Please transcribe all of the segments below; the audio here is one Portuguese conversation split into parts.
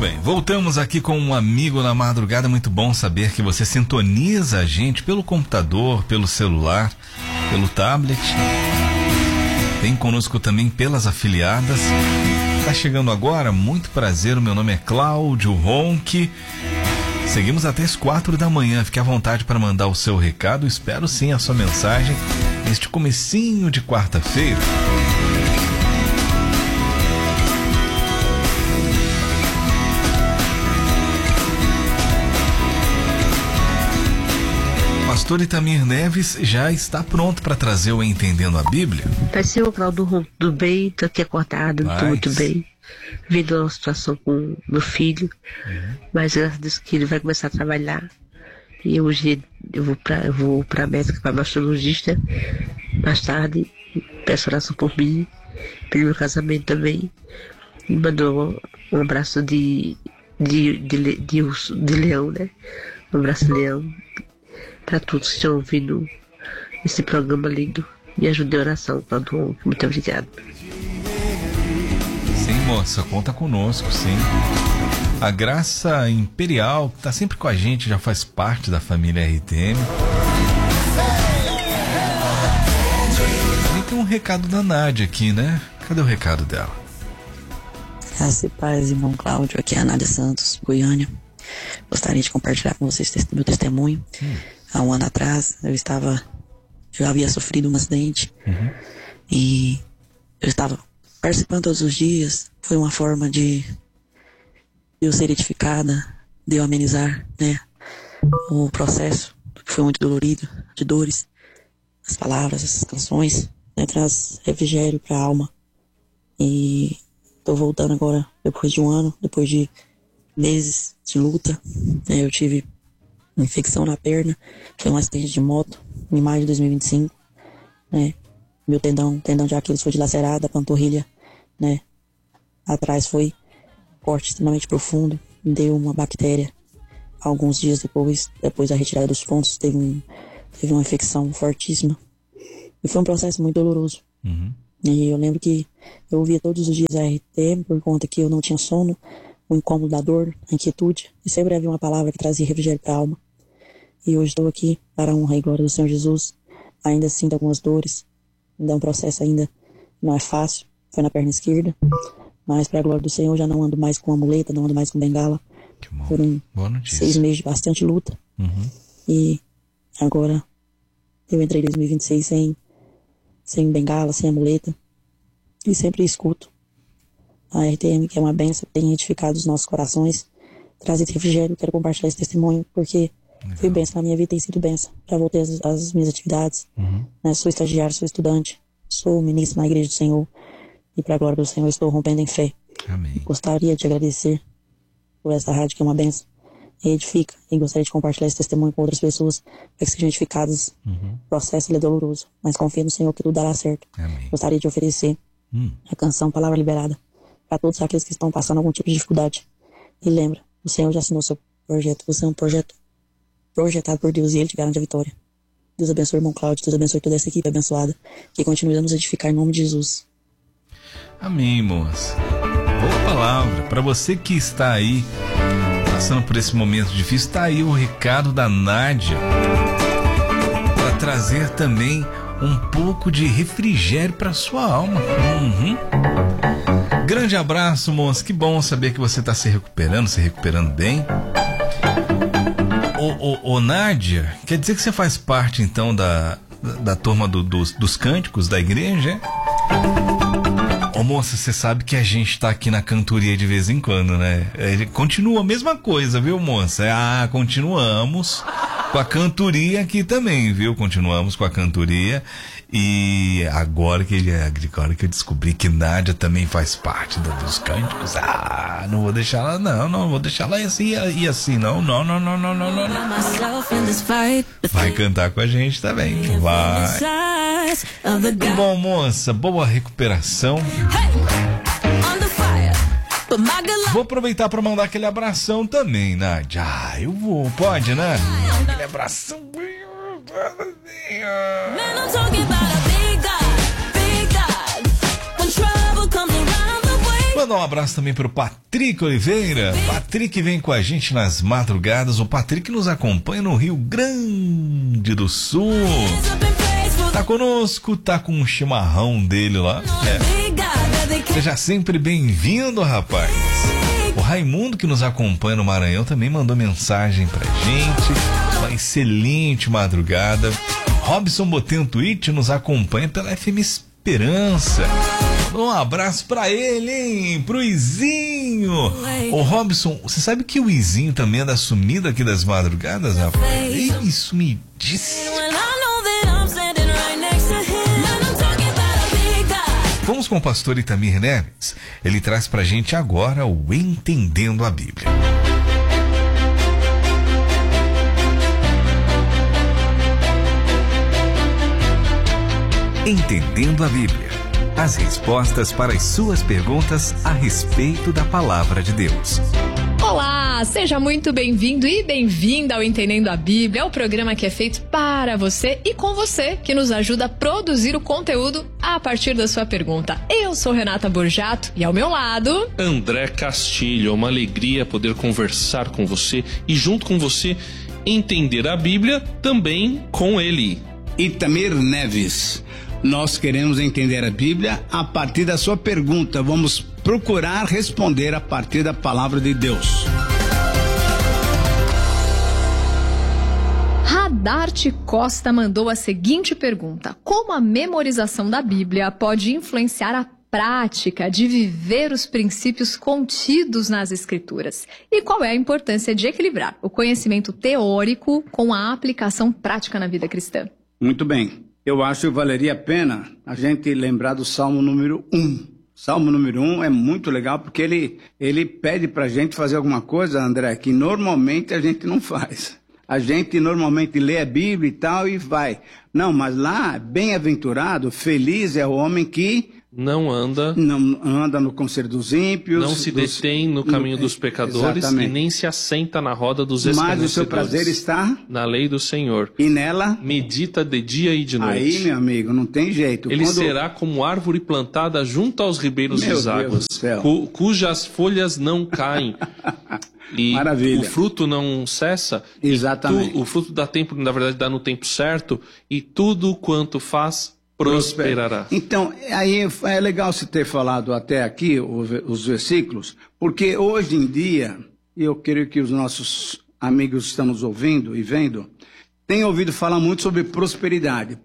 bem, voltamos aqui com um amigo na madrugada. Muito bom saber que você sintoniza a gente pelo computador, pelo celular, pelo tablet. Tem conosco também pelas afiliadas. Tá chegando agora, muito prazer, o meu nome é Cláudio Ronque. Seguimos até as 4 da manhã. Fique à vontade para mandar o seu recado. Espero sim a sua mensagem neste comecinho de quarta-feira. Pastor Itamir Neves já está pronto para trazer o Entendendo a Bíblia? Vai ser o Cláudio, tudo bem, tô aqui acordado, tô muito bem. Vindo uma situação com meu filho, mas graças a Deus que ele vai começar a trabalhar. E hoje eu vou pra médica, pra mastologista. Mais tarde, peço oração por mim, pelo meu casamento também. E mandou um abraço de leão, né? Um abraço de leão. Para todos que estão ouvindo esse programa lindo. Me ajude em oração, Cláudio. Muito obrigado. Sim, moça, conta conosco, sim. A Graça Imperial, que está sempre com a gente, já faz parte da família RTM. E tem um recado da Nádia aqui, né? Cadê o recado dela? Graça e paz, irmão Cláudio. Aqui é a Nádia Santos, Goiânia. Gostaria de compartilhar com vocês meu testemunho. Há um ano atrás, já havia sofrido um acidente. E eu estava participando todos os dias. Foi uma forma de eu ser edificada, de eu amenizar, né, o processo, que foi muito dolorido, de dores. As palavras, as canções, né, traz refrigério para a alma. E estou voltando agora, depois de um ano, depois de meses de luta. Eu tive uma infecção na perna, foi um acidente de moto em maio de 2025, né? Meu tendão de Aquiles foi dilacerado, a panturrilha, né, atrás foi corte extremamente profundo, deu uma bactéria. Alguns dias depois da retirada dos pontos, teve uma infecção fortíssima. E foi um processo muito doloroso. E eu lembro que eu ouvia todos os dias a RTM por conta que eu não tinha sono, o incômodo da dor, a inquietude, e sempre havia uma palavra que trazia refrigério para a alma. E hoje estou aqui para a honra e glória do Senhor Jesus. Ainda sinto algumas dores, ainda é um processo ainda não é fácil, foi na perna esquerda, mas para a glória do Senhor já não ando mais com amuleta, não ando mais com bengala. Foram 6 meses de bastante luta. E agora eu entrei em 2026 sem bengala, sem amuleta, e sempre escuto a RTM, que é uma bênção, tem edificado os nossos corações, trazido refrigério. Quero compartilhar esse testemunho porque foi bênção na minha vida, tem sido bênção. Já voltei às minhas atividades, né? Sou estagiário, sou estudante, sou ministro na Igreja do Senhor, e para a glória do Senhor estou rompendo em fé. Amém. Gostaria de agradecer por essa rádio, que é uma bênção, e edifica, e gostaria de compartilhar esse testemunho com outras pessoas para que sejam edificadas. O processo é doloroso, mas confia no Senhor que tudo dará certo. Amém. Gostaria de oferecer a canção Palavra Liberada para todos aqueles que estão passando algum tipo de dificuldade. E lembra, o Senhor já assinou seu projeto. Você é um projeto projetado por Deus e Ele te garante a vitória. Deus abençoe o irmão Cláudio, Deus abençoe toda essa equipe abençoada, que continue a nos edificar em nome de Jesus. Amém, moça. Boa palavra. Para você que está aí passando por esse momento difícil, está aí o recado da Nádia para trazer também um pouco de refrigério para sua alma. Grande abraço, moça. Que bom saber que você está se recuperando bem. Ô Nádia, quer dizer que você faz parte então da turma dos cânticos da igreja, é? Ô moça, você sabe que a gente tá aqui na cantoria de vez em quando, né? Continua a mesma coisa, viu, moça? Continuamos com a cantoria aqui também, viu? Continuamos com a cantoria. E agora que eu descobri que Nádia também faz parte dos cânticos, não vou deixar ela, não vou deixar ela assim, não. Vai cantar com a gente também, vai. Bom, moça, boa recuperação. Vou aproveitar para mandar aquele abração também, Nádia. Eu vou, pode, né? Aquele abração. Man, I'm talking about a big God, big God. When trouble comes around the way, Mandar um abraço também pro Patrick Oliveira. Patrick vem com a gente nas madrugadas. O Patrick nos acompanha no Rio Grande do Sul. Tá conosco, tá com um chimarrão dele lá. Seja sempre bem-vindo, rapaz. O Raimundo, que nos acompanha no Maranhão, também mandou mensagem pra gente. Uma excelente madrugada. Robson Botentuit nos acompanha pela FM Esperança. Um abraço pra ele, hein? Pro Izinho. Ô Robson, você sabe que o Izinho também anda sumido aqui das madrugadas, rapaz? Isso me disse. Vamos com o pastor Itamir Neves. Ele traz pra gente agora o Entendendo a Bíblia. Entendendo a Bíblia. As respostas para as suas perguntas a respeito da Palavra de Deus. Olá, seja muito bem-vindo e bem-vinda ao Entendendo a Bíblia, o programa que é feito para você e com você, que nos ajuda a produzir o conteúdo a partir da sua pergunta. Eu sou Renata Borjato e ao meu lado... André Castilho. É uma alegria poder conversar com você e junto com você entender a Bíblia também com ele. Itamir Neves. Nós queremos entender a Bíblia a partir da sua pergunta. Vamos procurar responder a partir da palavra de Deus. Radarte Costa mandou a seguinte pergunta: como a memorização da Bíblia pode influenciar a prática de viver os princípios contidos nas Escrituras? E qual é a importância de equilibrar o conhecimento teórico com a aplicação prática na vida cristã? Muito bem. Eu acho que valeria a pena a gente lembrar do Salmo número 1. Salmo número 1 é muito legal porque ele pede pra gente fazer alguma coisa, André, que normalmente a gente não faz. A gente normalmente lê a Bíblia e tal e vai. Não, mas lá, bem-aventurado, feliz é o homem que... Não anda no conselho dos ímpios. Não se detém no caminho dos pecadores. Exatamente. E nem se assenta na roda dos escarnecedores. Mas o seu prazer está... na lei do Senhor. E nela... medita de dia e de noite. Aí, meu amigo, não tem jeito. Ele será como árvore plantada junto aos ribeiros das águas, cujas folhas não caem. E maravilha. O fruto não cessa. Exatamente. O fruto dá tempo, na verdade, dá no tempo certo. E tudo quanto faz... prosperará. Então, aí é legal você ter falado até aqui os versículos, porque hoje em dia, eu creio que os nossos amigos que estão nos ouvindo e vendo, têm ouvido falar muito sobre prosperidade.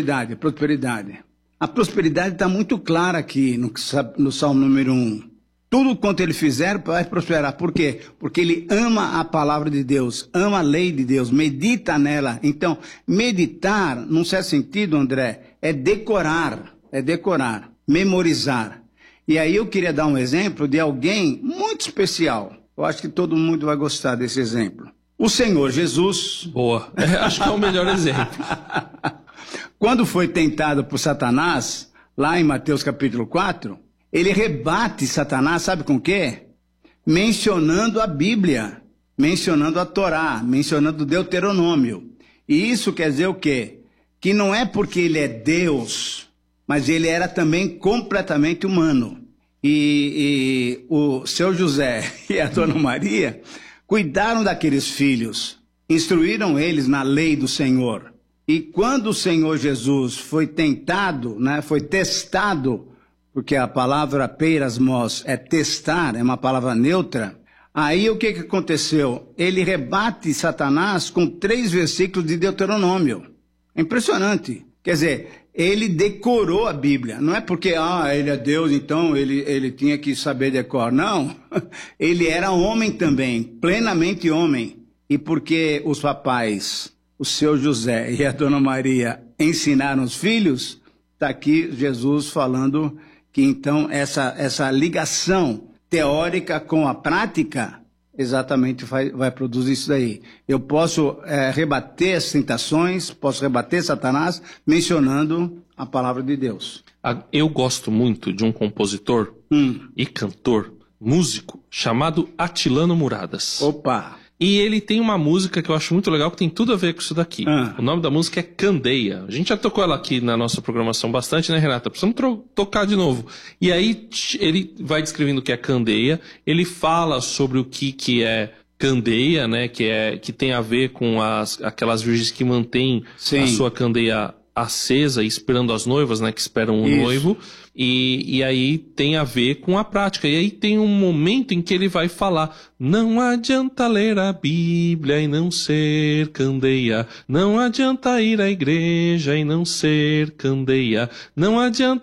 A prosperidade está muito clara aqui no Salmo número 1. Tudo quanto ele fizer vai prosperar. Por quê? Porque ele ama a palavra de Deus, ama a lei de Deus, medita nela. Então, meditar, num certo sentido, André, é decorar, memorizar. E aí eu queria dar um exemplo de alguém muito especial. Eu acho que todo mundo vai gostar desse exemplo. O Senhor Jesus... Boa, acho que é o melhor exemplo. Quando foi tentado por Satanás, lá em Mateus capítulo 4... ele rebate Satanás, sabe com o quê? Mencionando a Bíblia, mencionando a Torá, mencionando Deuteronômio. E isso quer dizer o quê? Que não é porque ele é Deus, mas ele era também completamente humano. E o seu José e a dona Maria cuidaram daqueles filhos, instruíram eles na lei do Senhor. E quando o Senhor Jesus foi tentado, foi testado, porque a palavra peirasmos é testar, é uma palavra neutra. Aí o que aconteceu? Ele rebate Satanás com 3 versículos de Deuteronômio. É impressionante. Quer dizer, ele decorou a Bíblia. Não é porque ele é Deus, então ele tinha que saber decorar. Não, ele era homem também, plenamente homem. E porque os papais, o seu José e a dona Maria ensinaram os filhos, está aqui Jesus falando... que então essa ligação teórica com a prática exatamente vai produzir isso daí. Eu posso rebater as tentações, posso rebater Satanás mencionando a palavra de Deus. Eu gosto muito de um compositor e cantor, músico, chamado Atilano Muradas. Opa! E ele tem uma música que eu acho muito legal, que tem tudo a ver com isso daqui. O nome da música é Candeia. A gente já tocou ela aqui na nossa programação bastante, né, Renata? Precisamos tocar de novo. E aí ele vai descrevendo o que é candeia, ele fala sobre o que é candeia, né, que tem a ver com aquelas virgens que mantêm a sua candeia acesa, esperando as noivas, né, que esperam o noivo, e aí tem a ver com a prática. E aí tem um momento em que ele vai falar: não adianta ler a Bíblia e não ser candeia, não adianta ir à igreja e não ser candeia, não adianta